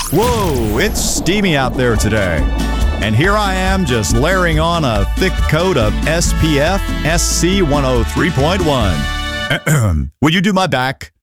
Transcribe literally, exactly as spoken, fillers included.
Whoa, it's steamy out there today. And here I am just layering on a thick coat of S P F S C one oh three point one. Will you do my back?